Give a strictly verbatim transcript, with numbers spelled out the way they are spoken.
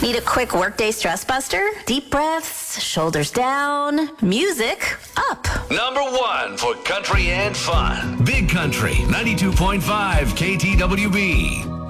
Need a quick workday stress buster? Deep breaths, shoulders down, music up. Number one for country and fun. Big Country, ninety-two point five K T W B.